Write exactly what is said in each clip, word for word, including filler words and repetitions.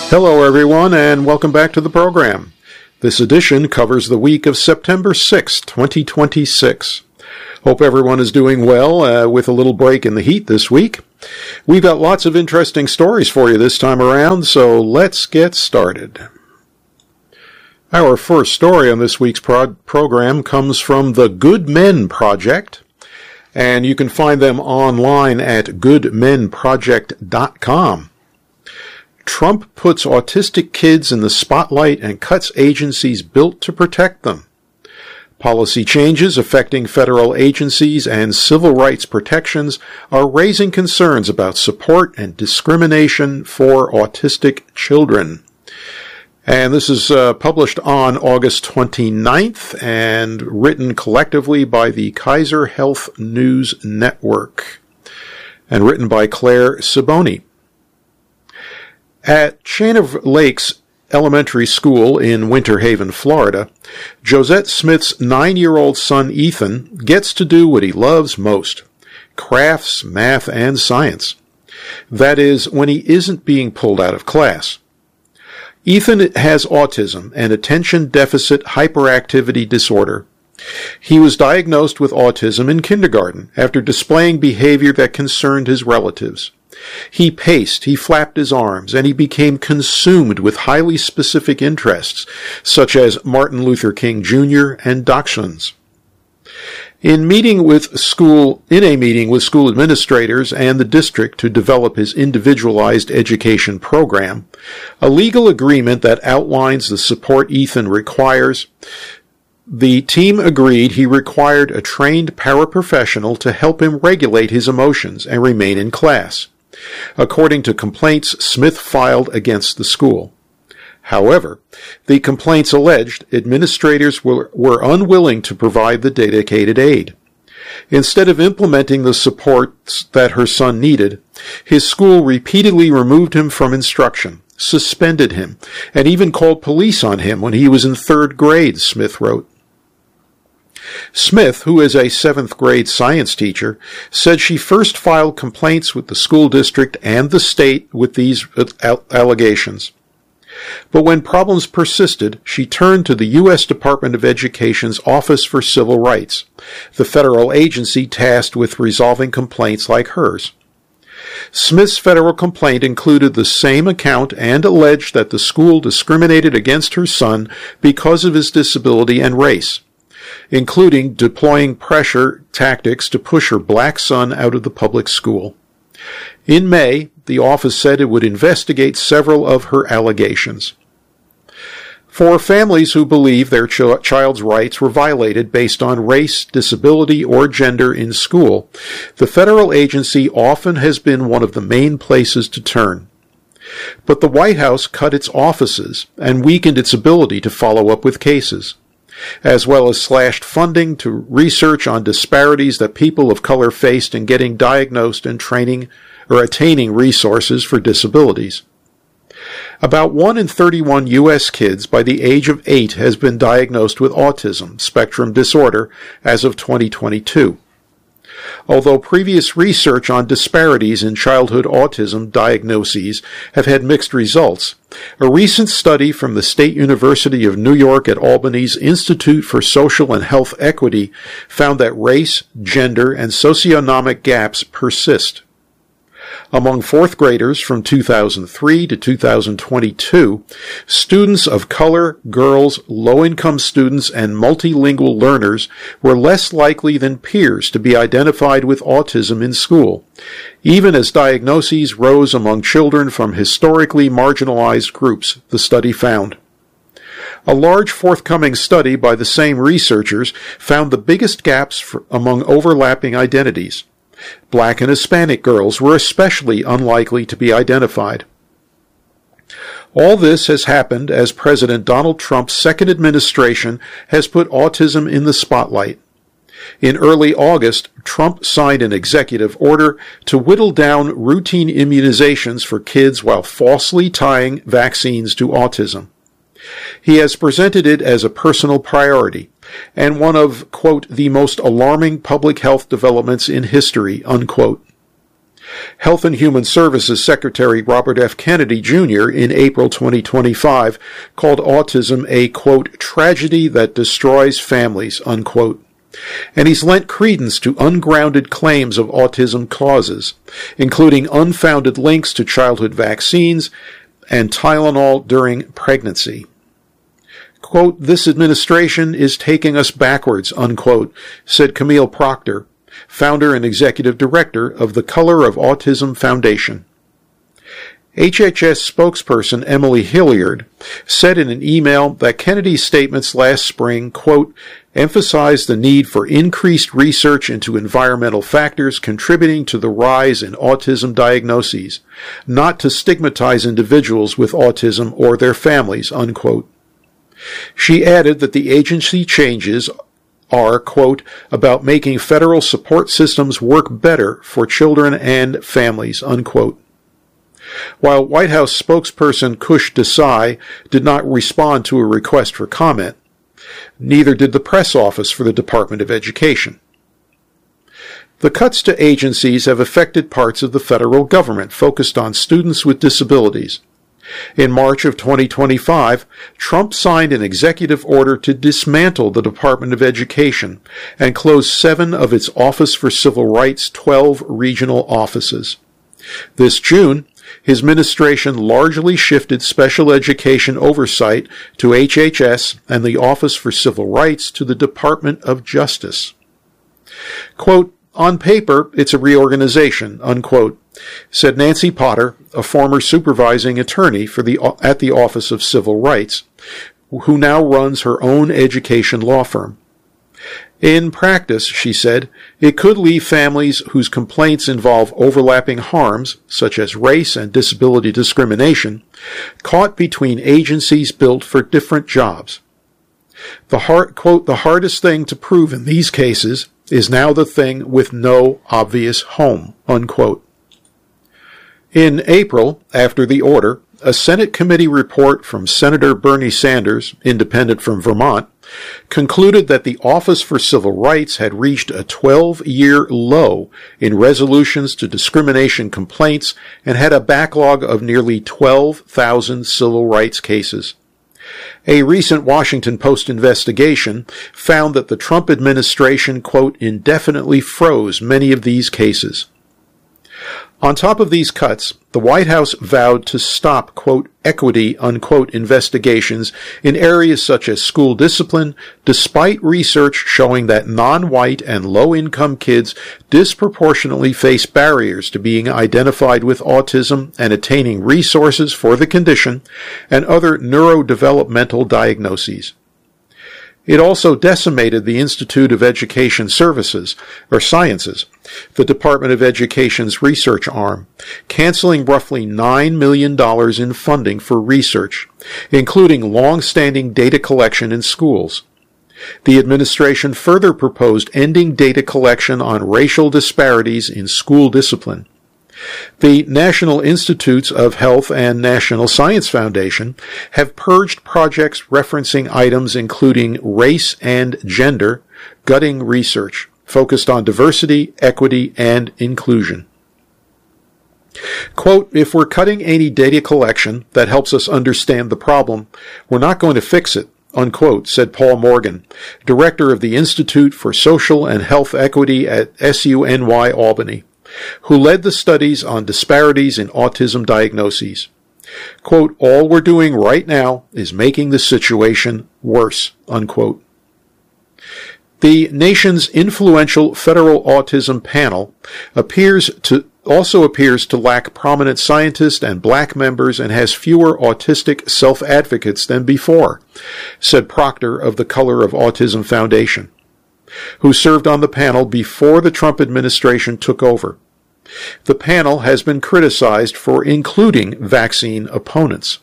Hello, everyone, and welcome back to the program. This edition covers the week of September sixth, twenty twenty-six. Hope everyone is doing well uh, with a little break in the heat this week. We've got lots of interesting stories for you this time around, so let's get started. Our first story on this week's prog- program comes from the Good Men Project, and you can find them online at good men project dot com. Trump puts autistic kids in the spotlight and cuts agencies built to protect them. Policy changes affecting federal agencies and civil rights protections are raising concerns about support and discrimination for autistic children. And this is uh, published on August twenty-ninth and written collectively by the Kaiser Health News Network and written by Claire Siboni. At Chain of Lakes Elementary School in Winter Haven, Florida, Josette Smith's nine-year-old son Ethan gets to do what he loves most: crafts, math, and science. That is, when he isn't being pulled out of class. Ethan has autism and attention deficit hyperactivity disorder. He was diagnosed with autism in kindergarten after displaying behavior that concerned his relatives. He paced, he flapped his arms, and he became consumed with highly specific interests, such as Martin Luther King Junior and dachshunds. In meeting with school, in a meeting with school administrators and the district to develop his individualized education program, a legal agreement that outlines the support Ethan requires, the team agreed he required a trained paraprofessional to help him regulate his emotions and remain in class, according to complaints Smith filed against the school. However, the complaints alleged administrators were, were unwilling to provide the dedicated aid. Instead of implementing the supports that her son needed, his school repeatedly removed him from instruction, suspended him, and even called police on him when he was in third grade, Smith wrote. Smith, who is a seventh grade science teacher, said she first filed complaints with the school district and the state with these allegations. But when problems persisted, she turned to the U S Department of Education's Office for Civil Rights, the federal agency tasked with resolving complaints like hers. Smith's federal complaint included the same account and alleged that the school discriminated against her son because of his disability and race, including deploying pressure tactics to push her black son out of the public school. In May, the office said it would investigate several of her allegations. For families who believe their ch- child's rights were violated based on race, disability, or gender in school, the federal agency often has been one of the main places to turn. But the White House cut its offices and weakened its ability to follow up with cases, as well as slashed funding to research on disparities that people of color faced in getting diagnosed and training or attaining resources for disabilities. About one in thirty-one U S kids by the age of eight has been diagnosed with autism spectrum disorder as of twenty twenty-two. Although previous research on disparities in childhood autism diagnoses have had mixed results, a recent study from the State University of New York at Albany's Institute for Social and Health Equity found that race, gender, and socioeconomic gaps persist. Among fourth graders from two thousand three to two thousand twenty-two, students of color, girls, low-income students, and multilingual learners were less likely than peers to be identified with autism in school, even as diagnoses rose among children from historically marginalized groups, the study found. A large forthcoming study by the same researchers found the biggest gaps for, among overlapping identities. Black and Hispanic girls were especially unlikely to be identified. All this has happened as President Donald Trump's second administration has put autism in the spotlight. In early August, Trump signed an executive order to whittle down routine immunizations for kids while falsely tying vaccines to autism. He has presented it as a personal priority and one of, quote, the most alarming public health developments in history, unquote. Health and Human Services Secretary Robert F. Kennedy, Junior in April twenty twenty-five called autism a, quote, tragedy that destroys families, unquote. And he's lent credence to ungrounded claims of autism causes, including unfounded links to childhood vaccines and Tylenol during pregnancy. Quote, this administration is taking us backwards, unquote, said Camille Proctor, founder and executive director of the Color of Autism Foundation. H H S spokesperson Emily Hilliard said in an email that Kennedy's statements last spring, quote, emphasized the need for increased research into environmental factors contributing to the rise in autism diagnoses, not to stigmatize individuals with autism or their families, unquote. She added that the agency changes are, quote, about making federal support systems work better for children and families, unquote. While White House spokesperson Kush Desai did not respond to a request for comment, neither did the press office for the Department of Education. The cuts to agencies have affected parts of the federal government focused on students with disabilities. In March of twenty twenty-five, Trump signed an executive order to dismantle the Department of Education and close seven of its Office for Civil Rights' twelve regional offices. This June, his administration largely shifted special education oversight to H H S and the Office for Civil Rights to the Department of Justice. Quote, on paper, it's a reorganization, unquote, said Nancy Potter, a former supervising attorney for the, at the Office of Civil Rights, who now runs her own education law firm. In practice, she said, it could leave families whose complaints involve overlapping harms, such as race and disability discrimination, caught between agencies built for different jobs. The hard, quote, the hardest thing to prove in these cases is now the thing with no obvious home, unquote. In April, after the order, a Senate committee report from Senator Bernie Sanders, independent from Vermont, concluded that the Office for Civil Rights had reached a twelve-year low in resolutions to discrimination complaints and had a backlog of nearly twelve thousand civil rights cases. A recent Washington Post investigation found that the Trump administration, quote, indefinitely froze many of these cases. On top of these cuts, the White House vowed to stop, quote, equity, unquote, investigations in areas such as school discipline, despite research showing that non-white and low-income kids disproportionately face barriers to being identified with autism and attaining resources for the condition and other neurodevelopmental diagnoses. It also decimated the Institute of Education Services, or Sciences, the Department of Education's research arm, canceling roughly nine million dollars in funding for research, including long-standing data collection in schools. The administration further proposed ending data collection on racial disparities in school discipline. The National Institutes of Health and National Science Foundation have purged projects referencing items including race and gender, gutting research focused on diversity, equity, and inclusion. Quote, if we're cutting any data collection that helps us understand the problem, we're not going to fix it, unquote, said Paul Morgan, director of the Institute for Social and Health Equity at S U N Y Albany, who led the studies on disparities in autism diagnoses. Quote, all we're doing right now is making the situation worse, unquote. The nation's influential federal autism panel appears to also appears to lack prominent scientists and black members and has fewer autistic self-advocates than before, said Proctor of the Color of Autism Foundation, who served on the panel before the Trump administration took over. The panel has been criticized for including vaccine opponents.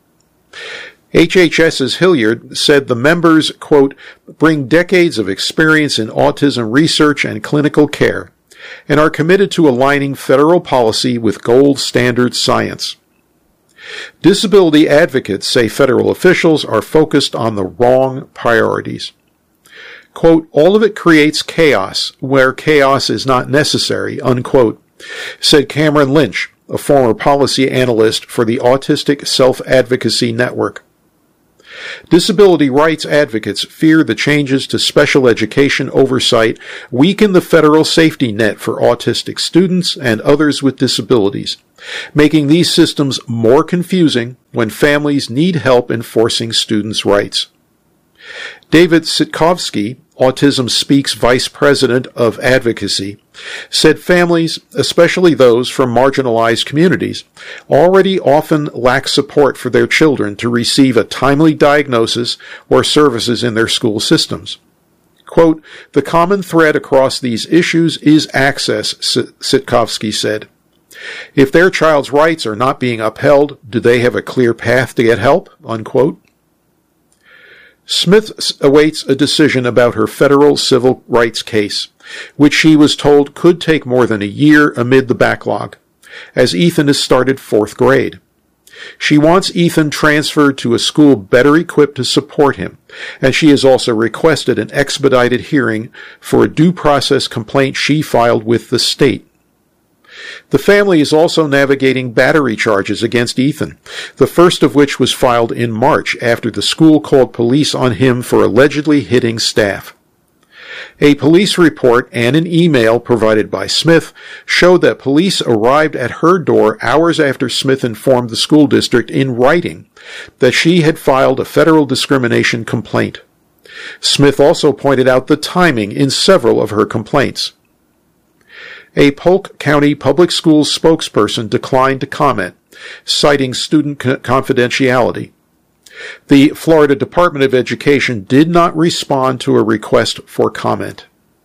H H S's Hilliard said the members, quote, bring decades of experience in autism research and clinical care, and are committed to aligning federal policy with gold standard science. Disability advocates say federal officials are focused on the wrong priorities. Quote, all of it creates chaos where chaos is not necessary, unquote, said Cameron Lynch, a former policy analyst for the Autistic Self-Advocacy Network. Disability rights advocates fear the changes to special education oversight weaken the federal safety net for autistic students and others with disabilities, making these systems more confusing when families need help enforcing students' rights. David Sitkovsky, Autism Speaks Vice President of Advocacy, said families, especially those from marginalized communities, already often lack support for their children to receive a timely diagnosis or services in their school systems. Quote, "The common thread across these issues is access," Sitkovsky said. "If their child's rights are not being upheld, do they have a clear path to get help?" Unquote. Smith awaits a decision about her federal civil rights case, which she was told could take more than a year amid the backlog, as Ethan has started fourth grade. She wants Ethan transferred to a school better equipped to support him, and she has also requested an expedited hearing for a due process complaint she filed with the state. The family is also navigating battery charges against Ethan, the first of which was filed in March after the school called police on him for allegedly hitting staff. A police report and an email provided by Smith showed that police arrived at her door hours after Smith informed the school district in writing that she had filed a federal discrimination complaint. Smith also pointed out the timing in several of her complaints. A Polk County Public Schools spokesperson declined to comment, citing student confidentiality. The Florida Department of Education did not respond to a request for comment.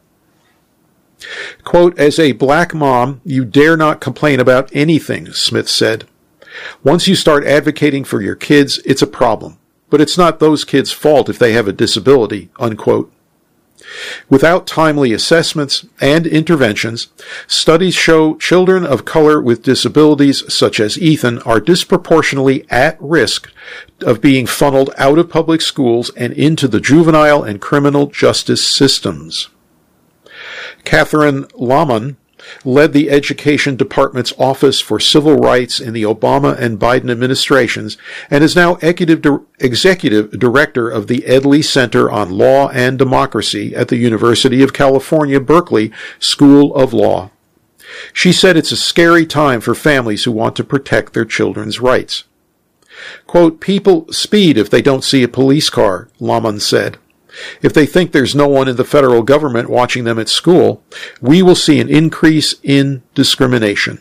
Quote, "As a black mom, you dare not complain about anything," Smith said. "Once you start advocating for your kids, it's a problem. But it's not those kids' fault if they have a disability," unquote. Without timely assessments and interventions, studies show children of color with disabilities such as Ethan are disproportionately at risk of being funneled out of public schools and into the juvenile and criminal justice systems. Catherine Lahman led the Education Department's Office for Civil Rights in the Obama and Biden administrations and is now executive director of the Edley Center on Law and Democracy at the University of California, Berkeley School of Law. She said it's a scary time for families who want to protect their children's rights. Quote, "People speed if they don't see a police car," Lahman said. "If they think there's no one in the federal government watching them at school, we will see an increase in discrimination."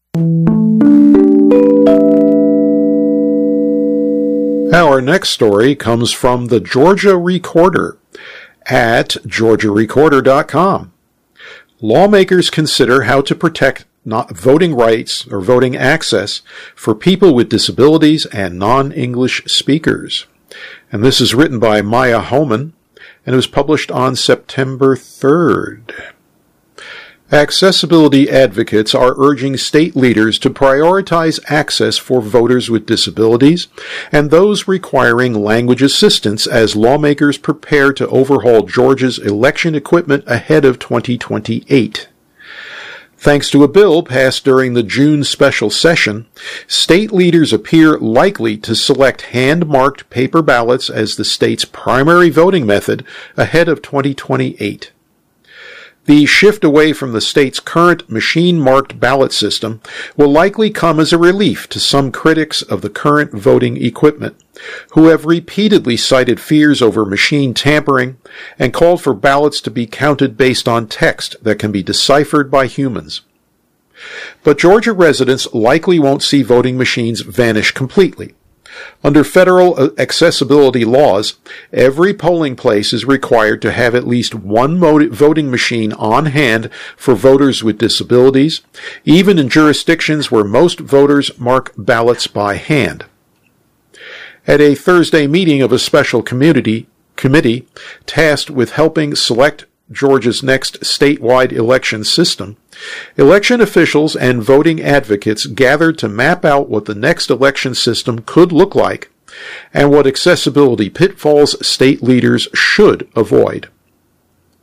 Our next story comes from the Georgia Recorder at georgia recorder dot com. Lawmakers consider how to protect not voting rights or voting access for people with disabilities and non-English speakers. And this is written by Maya Homan, and it was published on September third. Accessibility advocates are urging state leaders to prioritize access for voters with disabilities and those requiring language assistance as lawmakers prepare to overhaul Georgia's election equipment ahead of twenty twenty-eight. Thanks to a bill passed during the June special session, state leaders appear likely to select hand-marked paper ballots as the state's primary voting method ahead of twenty twenty-eight. The shift away from the state's current machine-marked ballot system will likely come as a relief to some critics of the current voting equipment, who have repeatedly cited fears over machine tampering and called for ballots to be counted based on text that can be deciphered by humans. But Georgia residents likely won't see voting machines vanish completely. Under federal accessibility laws, every polling place is required to have at least one voting machine on hand for voters with disabilities, even in jurisdictions where most voters mark ballots by hand. At a Thursday meeting of a special community committee tasked with helping select Georgia's next statewide election system, election officials and voting advocates gathered to map out what the next election system could look like and what accessibility pitfalls state leaders should avoid.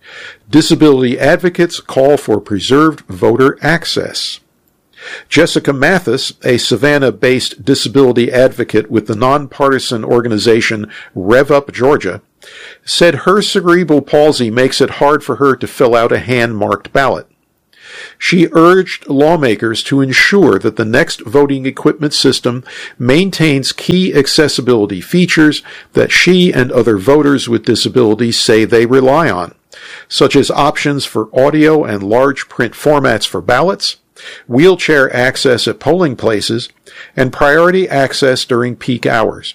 Disability advocates call for preserved voter access. Jessica Mathis, a Savannah-based disability advocate with the nonpartisan organization Rev Up Georgia, said her cerebral palsy makes it hard for her to fill out a hand-marked ballot. She urged lawmakers to ensure that the next voting equipment system maintains key accessibility features that she and other voters with disabilities say they rely on, such as options for audio and large print formats for ballots, wheelchair access at polling places, and priority access during peak hours.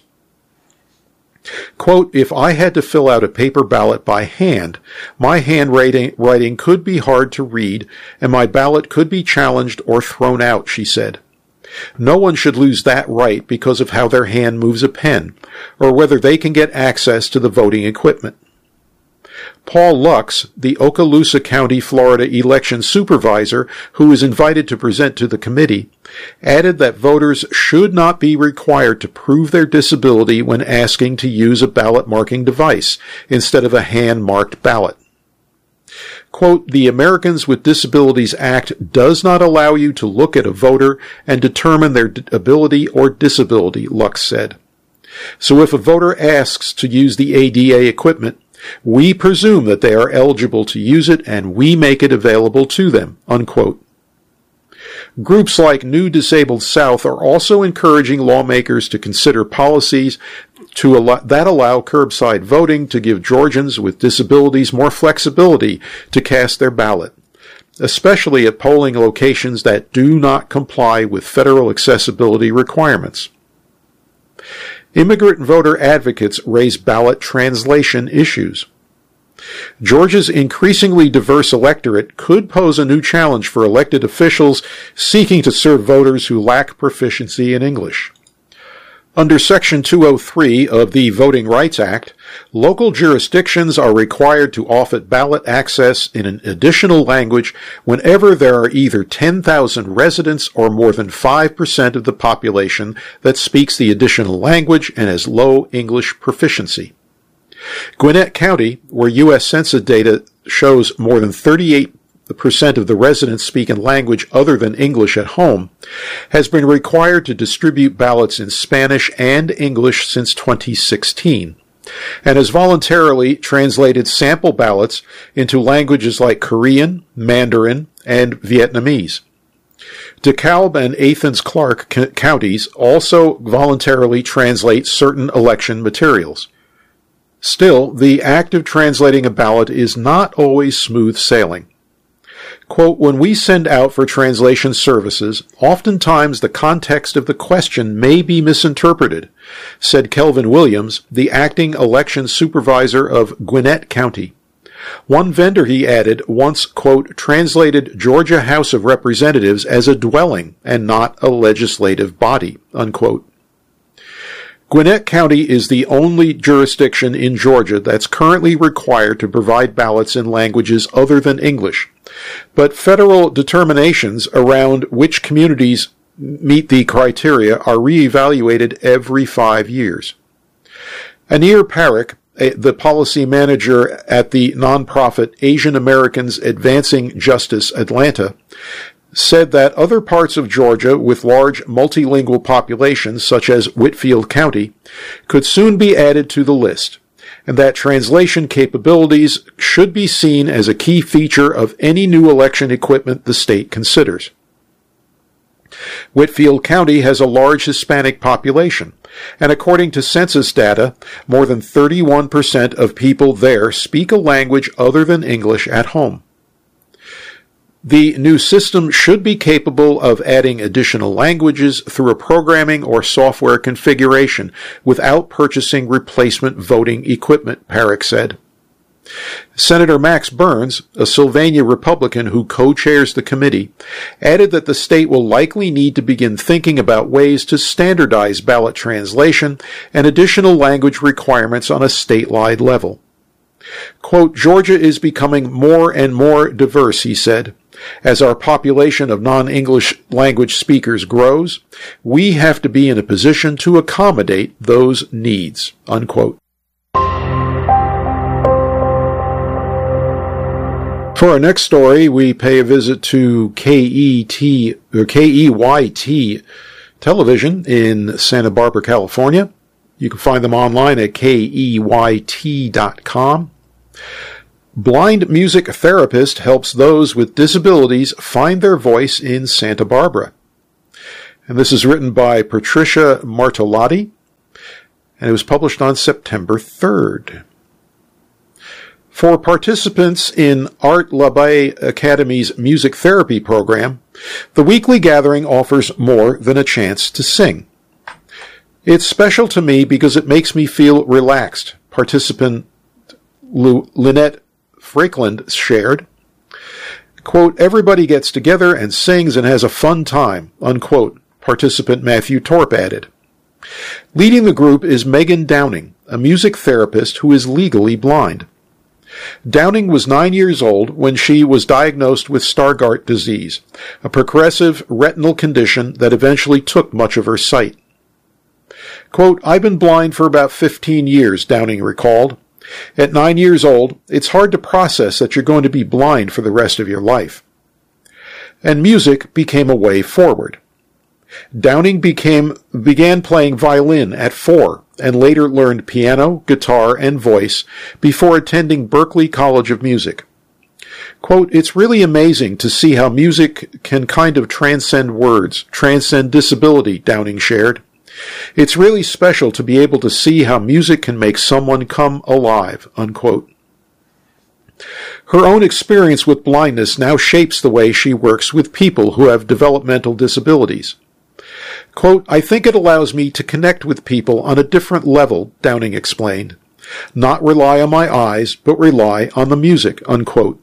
Quote, if I had to fill out a paper ballot by hand, my handwriting writing could be hard to read, and my ballot could be challenged or thrown out, she said. No one should lose that right because of how their hand moves a pen, or whether they can get access to the voting equipment. Paul Lux, the Okaloosa County, Florida election supervisor who was invited to present to the committee, added that voters should not be required to prove their disability when asking to use a ballot marking device instead of a hand-marked ballot. Quote, the Americans with Disabilities Act does not allow you to look at a voter and determine their ability or disability, Lux said. So if a voter asks to use the A D A equipment, we presume that they are eligible to use it and we make it available to them, unquote. Groups like New Disabled South are also encouraging lawmakers to consider policies to allow, that allow curbside voting to give Georgians with disabilities more flexibility to cast their ballot, especially at polling locations that do not comply with federal accessibility requirements. Immigrant voter advocates raise ballot translation issues. Georgia's increasingly diverse electorate could pose a new challenge for elected officials seeking to serve voters who lack proficiency in English. Under Section two oh three of the Voting Rights Act, local jurisdictions are required to offer ballot access in an additional language whenever there are either ten thousand residents or more than five percent of the population that speaks the additional language and has low English proficiency. Gwinnett County, where U S Census data shows more than thirty-eight percent of the residents speak a language other than English at home, has been required to distribute ballots in Spanish and English since twenty sixteen, and has voluntarily translated sample ballots into languages like Korean, Mandarin, and Vietnamese. DeKalb and Athens-Clarke counties also voluntarily translate certain election materials. Still, the act of translating a ballot is not always smooth sailing. Quote, when we send out for translation services, oftentimes the context of the question may be misinterpreted, said Kelvin Williams, the acting election supervisor of Gwinnett County. One vendor, he added, once, quote, translated Georgia House of Representatives as a dwelling and not a legislative body, unquote. Gwinnett County is the only jurisdiction in Georgia that's currently required to provide ballots in languages other than English, but federal determinations around which communities meet the criteria are reevaluated every five years. Anir Parekh, the policy manager at the nonprofit Asian Americans Advancing Justice Atlanta, said that other parts of Georgia with large multilingual populations, such as Whitfield County, could soon be added to the list, and that translation capabilities should be seen as a key feature of any new election equipment the state considers. Whitfield County has a large Hispanic population, and according to census data, more than thirty-one percent of people there speak a language other than English at home. The new system should be capable of adding additional languages through a programming or software configuration without purchasing replacement voting equipment, Parekh said. Senator Max Burns, a Sylvania Republican who co-chairs the committee, added that the state will likely need to begin thinking about ways to standardize ballot translation and additional language requirements on a statewide level. Quote, Georgia is becoming more and more diverse, he said. As our population of non-English language speakers grows, we have to be in a position to accommodate those needs, unquote. For our next story, we pay a visit to K E T or K E Y T Television in Santa Barbara, California. You can find them online at K E Y T dot com. Blind music therapist helps those with disabilities find their voice in Santa Barbara. And this is written by Patricia Martellotti, and it was published on September third. For participants in Art Labay Academy's music therapy program, the weekly gathering offers more than a chance to sing. It's special to me because it makes me feel relaxed, participant Lynette Frakeland shared. Quote, everybody gets together and sings and has a fun time, unquote, participant Matthew Torp added. Leading the group is Megan Downing, a music therapist who is legally blind. Downing was nine years old when she was diagnosed with Stargardt disease, a progressive retinal condition that eventually took much of her sight. Quote, I've been blind for about fifteen years, Downing recalled. At nine years old, it's hard to process that you're going to be blind for the rest of your life. And music became a way forward. Downing became, began playing violin at four and later learned piano, guitar, and voice before attending Berklee College of Music. Quote, it's really amazing to see how music can kind of transcend words, transcend disability, Downing shared. It's really special to be able to see how music can make someone come alive, unquote. Her own experience with blindness now shapes the way she works with people who have developmental disabilities. Quote, I think it allows me to connect with people on a different level, Downing explained. Not rely on my eyes, but rely on the music, unquote.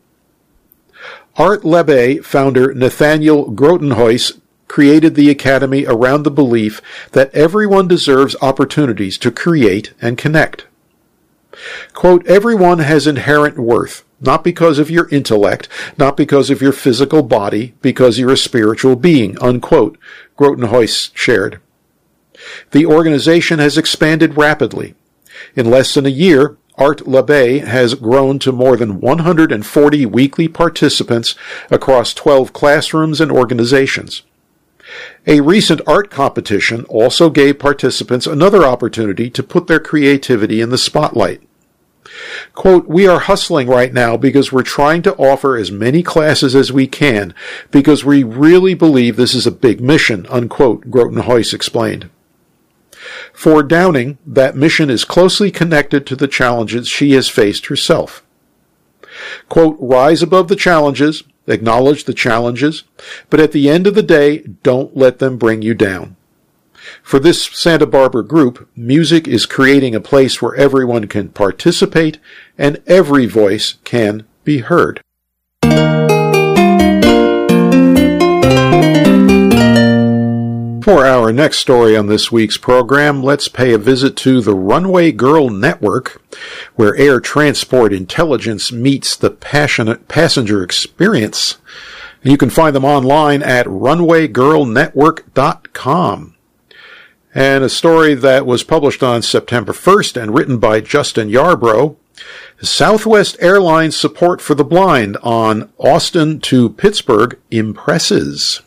Art Labay founder Nathaniel Grotenhuis created the Academy around the belief that everyone deserves opportunities to create and connect. Quote, everyone has inherent worth, not because of your intellect, not because of your physical body, because you're a spiritual being, unquote, Grotenhuis shared. The organization has expanded rapidly. In less than a year, Art Labay has grown to more than one hundred forty weekly participants across twelve classrooms and organizations. A recent art competition also gave participants another opportunity to put their creativity in the spotlight. Quote, we are hustling right now because we're trying to offer as many classes as we can because we really believe this is a big mission, unquote, Grotenhuis explained. For Downing, that mission is closely connected to the challenges she has faced herself. Quote, rise above the challenges, acknowledge the challenges, but at the end of the day, don't let them bring you down. For this Santa Barbara group, music is creating a place where everyone can participate and every voice can be heard. For our next story on this week's program, let's pay a visit to the Runway Girl Network, where air transport intelligence meets the passionate passenger experience. And you can find them online at runway girl network dot com. And a story that was published on September first and written by Justin Yarbrough, Southwest Airlines support for the blind on Austin to Pittsburgh impresses.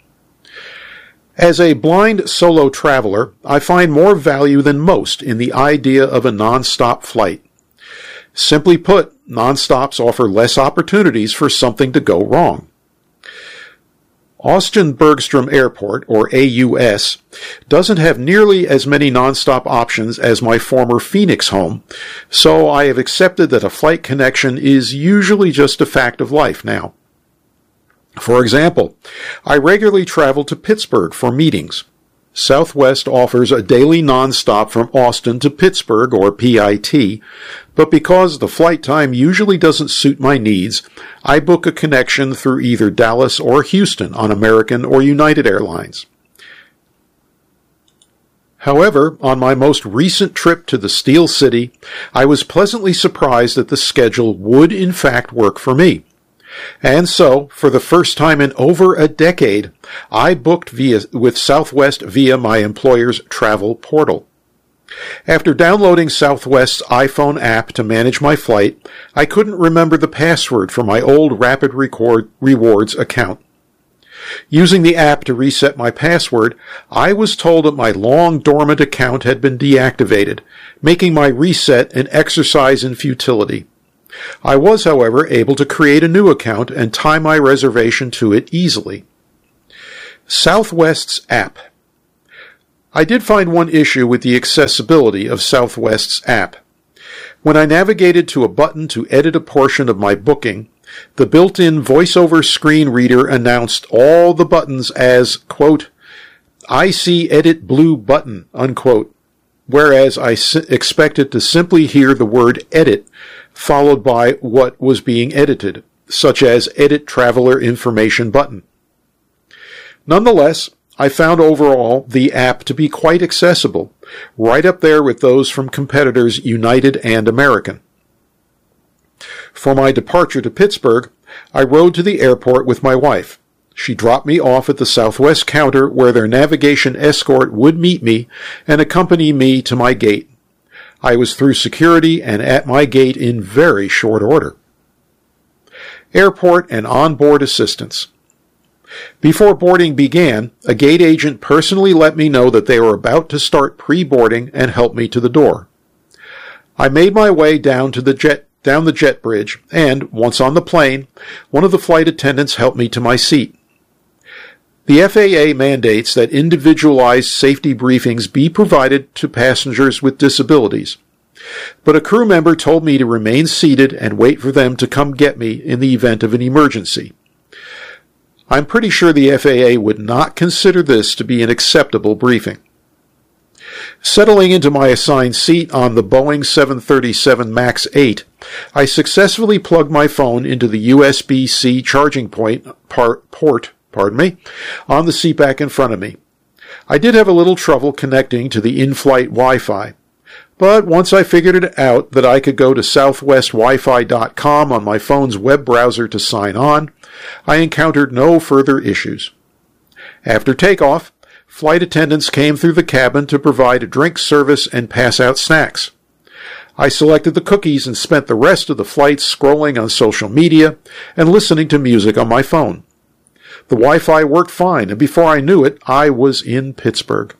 As a blind solo traveler, I find more value than most in the idea of a nonstop flight. Simply put, nonstops offer less opportunities for something to go wrong. Austin Bergstrom Airport, or A U S, doesn't have nearly as many nonstop options as my former Phoenix home, so I have accepted that a flight connection is usually just a fact of life now. For example, I regularly travel to Pittsburgh for meetings. Southwest offers a daily nonstop from Austin to Pittsburgh, or P I T, but because the flight time usually doesn't suit my needs, I book a connection through either Dallas or Houston on American or United Airlines. However, on my most recent trip to the Steel City, I was pleasantly surprised that the schedule would in fact work for me. And so, for the first time in over a decade, I booked via with Southwest via my employer's travel portal. After downloading Southwest's iPhone app to manage my flight, I couldn't remember the password for my old Rapid Record Rewards account. Using the app to reset my password, I was told that my long-dormant account had been deactivated, making my reset an exercise in futility. I was, however, able to create a new account and tie my reservation to it easily. Southwest's app. I did find one issue with the accessibility of Southwest's app. When I navigated to a button to edit a portion of my booking, the built-in voiceover screen reader announced all the buttons as, quote, I see edit blue button, unquote, whereas I s- expected to simply hear the word edit followed by what was being edited, such as edit traveler information button. Nonetheless, I found overall the app to be quite accessible, right up there with those from competitors United and American. For my departure to Pittsburgh, I rode to the airport with my wife. She dropped me off at the Southwest counter where their navigation escort would meet me and accompany me to my gate. I was through security and at my gate in very short order. Airport and onboard assistance. Before boarding began, a gate agent personally let me know that they were about to start pre-boarding and helped me to the door. I made my way down to the jet down the jet bridge, and, once on the plane, one of the flight attendants helped me to my seat. The F A A mandates that individualized safety briefings be provided to passengers with disabilities, but a crew member told me to remain seated and wait for them to come get me in the event of an emergency. I'm pretty sure the F A A would not consider this to be an acceptable briefing. Settling into my assigned seat on the Boeing seven thirty-seven MAX eight, I successfully plugged my phone into the U S B C charging point part, port pardon me, on the seatback in front of me. I did have a little trouble connecting to the in-flight Wi-Fi, but once I figured it out that I could go to southwest wi fi dot com on my phone's web browser to sign on, I encountered no further issues. After takeoff, flight attendants came through the cabin to provide a drink service and pass out snacks. I selected the cookies and spent the rest of the flight scrolling on social media and listening to music on my phone. The Wi-Fi worked fine, and before I knew it, I was in Pittsburgh.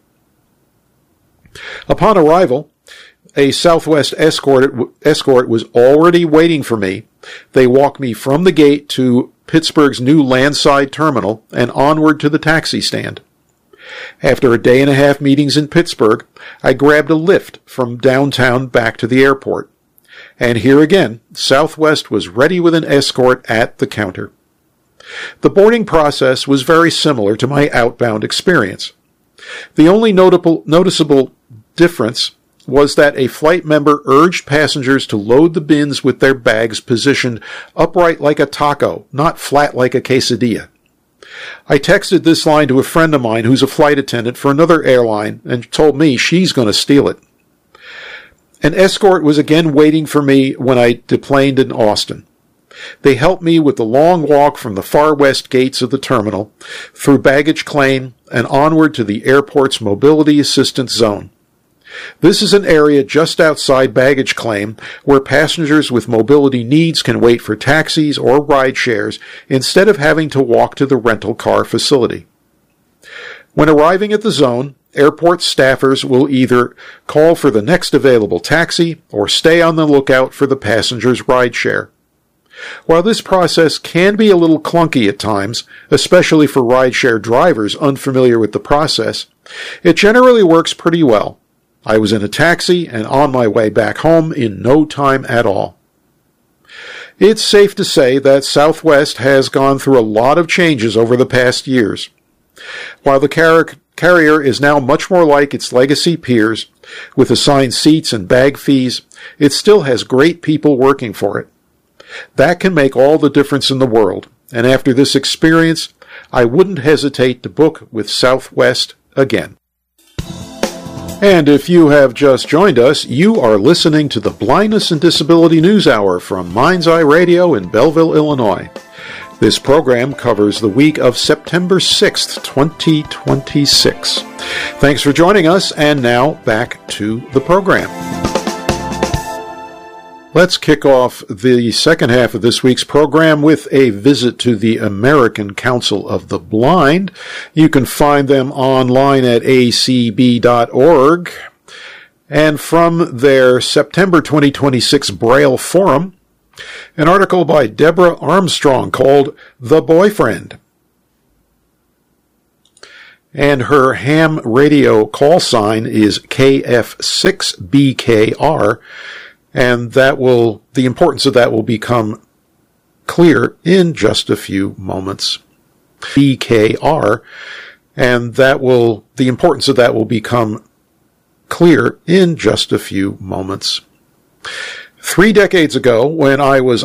Upon arrival, a Southwest escort, escort was already waiting for me. They walked me from the gate to Pittsburgh's new landside terminal and onward to the taxi stand. After a day and a half meetings in Pittsburgh, I grabbed a lift from downtown back to the airport. And here again, Southwest was ready with an escort at the counter. The boarding process was very similar to my outbound experience. The only notable, noticeable difference was that a flight member urged passengers to load the bins with their bags positioned upright like a taco, not flat like a quesadilla. I texted this line to a friend of mine who's a flight attendant for another airline and told me she's going to steal it. An escort was again waiting for me when I deplaned in Austin. They helped me with the long walk from the far west gates of the terminal, through baggage claim, and onward to the airport's mobility assistance zone. This is an area just outside baggage claim where passengers with mobility needs can wait for taxis or ride shares instead of having to walk to the rental car facility. When arriving at the zone, airport staffers will either call for the next available taxi or stay on the lookout for the passenger's ride share. While this process can be a little clunky at times, especially for rideshare drivers unfamiliar with the process, it generally works pretty well. I was in a taxi and on my way back home in no time at all. It's safe to say that Southwest has gone through a lot of changes over the past years. While the car- carrier is now much more like its legacy peers, with assigned seats and bag fees, it still has great people working for it. That can make all the difference in the world, and after this experience, I wouldn't hesitate to book with Southwest again. And if you have just joined us, you are listening to the Blindness and Disability News Hour from Mind's Eye Radio in Belleville, Illinois. This program covers the week of September sixth, twenty twenty-six. Thanks for joining us, and now back to the program. Let's kick off the second half of this week's program with a visit to the American Council of the Blind. You can find them online at a c b dot org. And from their September twenty twenty-six Braille Forum, an article by Deborah Armstrong called The Boyfriend. And her ham radio call sign is K F six B K R. And that will, the importance of that will become clear in just a few moments. B K R, and that will, the importance of that will become clear in just a few moments. Three decades ago, when I was